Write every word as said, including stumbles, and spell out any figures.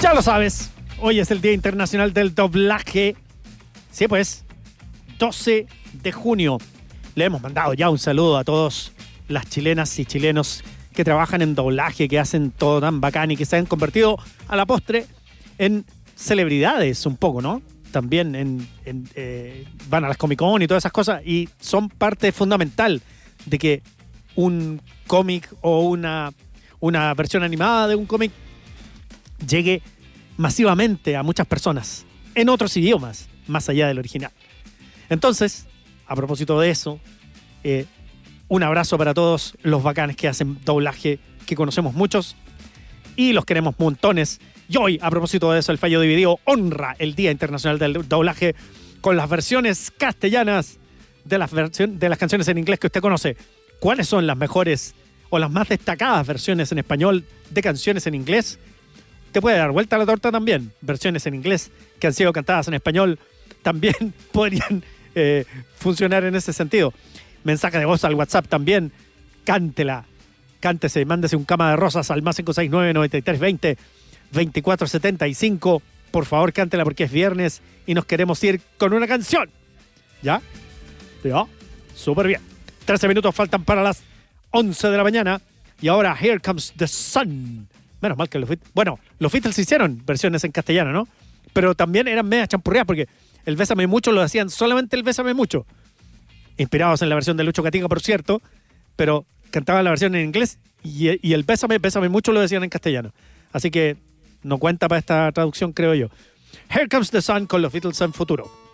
Ya lo sabes, hoy es el Día Internacional del Doblaje. Sí, pues, doce de junio. Le hemos mandado ya un saludo a todas las chilenas y chilenos que trabajan en doblaje, que hacen todo tan bacán y que se han convertido a la postre en celebridades un poco, ¿no? También en, en, eh, van a las Comic Con y todas esas cosas y son parte fundamental de que un cómic o una, una versión animada de un cómic llegue masivamente a muchas personas en otros idiomas, más allá del original. Entonces, a propósito de eso, eh, un abrazo para todos los bacanes que hacen doblaje, que conocemos muchos y los queremos montones. Y hoy, a propósito de eso, el Fallo Dividido honra el Día Internacional del Doblaje con las versiones castellanas de las, version- de las canciones en inglés que usted conoce. ¿Cuáles son las mejores o las más destacadas versiones en español de canciones en inglés? Te puede dar vuelta a la torta también. Versiones en inglés que han sido cantadas en español también podrían eh, funcionar en ese sentido. Mensaje de voz al WhatsApp también. Cántela. Cántese, mándese un cama de rosas al más cinco seis nueve, noventa y tres veinte, veinticuatro setenta y cinco. Por favor, cántela porque es viernes y nos queremos ir con una canción. ¿Ya? ¿Ya? Súper bien. trece minutos faltan para las once de la mañana. Y ahora, Here Comes the Sun. Menos mal que los Beatles... Bueno, los Beatles hicieron versiones en castellano, ¿no? Pero también eran medias champurreadas porque el Bésame Mucho lo hacían solamente el Bésame Mucho. Inspirados en la versión de Lucho Gatica, por cierto, pero cantaban la versión en inglés y, y el Bésame, Bésame Mucho lo decían en castellano. Así que no cuenta para esta traducción, creo yo. Here Comes the Sun con los Beatles en futuro.